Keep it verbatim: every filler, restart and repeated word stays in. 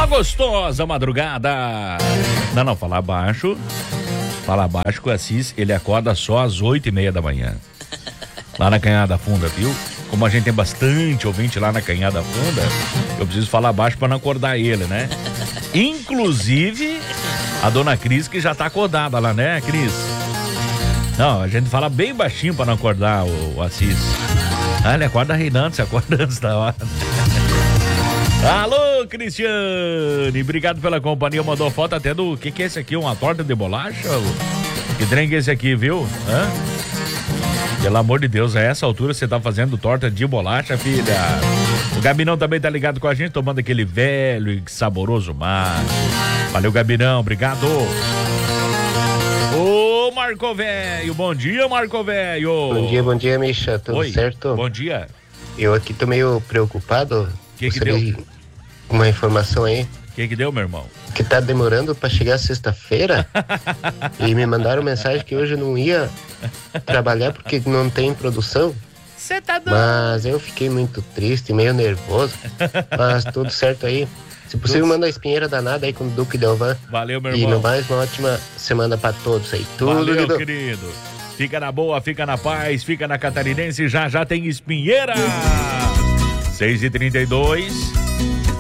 Uma gostosa madrugada. Não, não, falar baixo. Falar baixo que o Assis, ele acorda só às oito e meia da manhã. Lá na Canhada Funda, viu? Como a gente tem bastante ouvinte lá na Canhada Funda, eu preciso falar baixo pra não acordar ele, né? Inclusive, a dona Cris, que já tá acordada lá, né, Cris? Não, a gente fala bem baixinho pra não acordar o, o Assis. Ah, ele acorda reinando, se acorda antes da hora. Alô, Cristiane, obrigado pela companhia, mandou foto até do, o que que é esse aqui, uma torta de bolacha? Que trem que é esse aqui, viu? Hã? Pelo amor de Deus, a essa altura você tá fazendo torta de bolacha, filha? O Gabinão também tá ligado com a gente, tomando aquele velho e saboroso mar. Valeu, Gabinão, obrigado. Ô, Marco Velho, bom dia, Marco Velho. Bom dia, bom dia, Misha, tudo Oi, certo? Bom dia. Eu aqui tô meio preocupado. Que que deu? Uma informação aí. O que que deu, meu irmão? Que tá demorando pra chegar sexta-feira. E me mandaram mensagem que hoje eu não ia trabalhar porque não tem produção. Você tá doido? Mas eu fiquei muito triste, meio nervoso. Mas tudo certo aí. Se possível, manda a espinheira danada aí com o Duque Delvan. Valeu, meu E irmão. no mais, uma ótima semana pra todos aí. Tudo Valeu, de bom. querido. Fica na boa, fica na paz, fica na Catarinense, já já tem espinheira. seis e trinta e dois.